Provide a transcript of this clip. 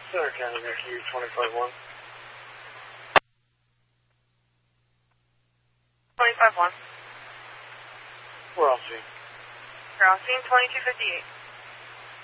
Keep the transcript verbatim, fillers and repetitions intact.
Center County, Q twenty-five one. twenty-five one. We're on scene. You're on scene twenty-two fifty-eight.